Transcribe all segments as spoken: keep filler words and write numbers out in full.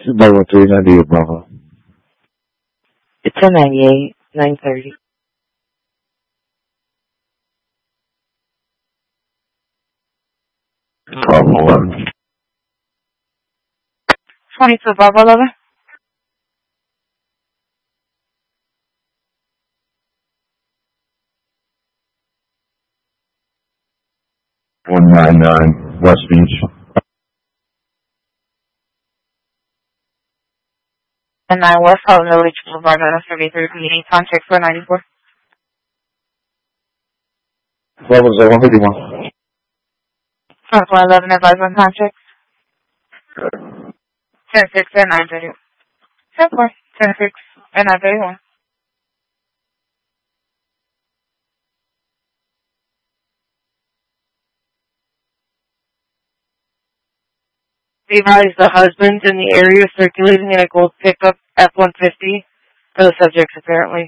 Bravo three ninety-eight, Bravo. It's a ninety-eight, nine thirty. Bravo eleven. twenty-two, Bravo eleven. one nine nine, West Beach. And nine West Holland Village Boulevard, nine thirty-three, meeting contact four ninety-four. Bravo zero one fifty-one. twenty-four eleven, advise on contact. ten six and nine thirty. ten four, ten six and nine thirty-one. They advise the husband's in the area circulating in a gold pickup F one fifty for the subjects apparently.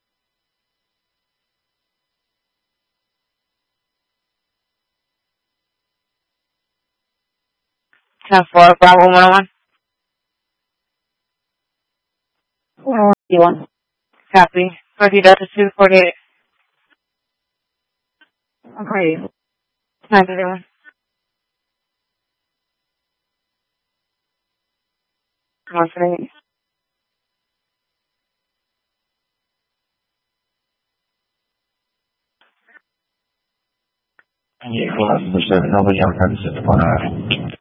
ten four, Bravo one oh one. one oh one. Copy. forty Delta two forty-eight. Okay. nine thirty-one. one seventy-eight. Yeah, eleven percent. Nobody else has to sit upon that.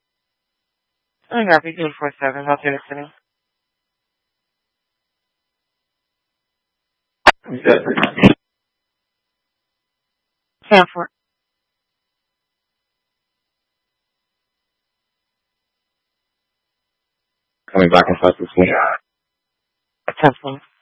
I got B two four seven. I'll take it to me. ten four. Coming back and forth this week. ten four.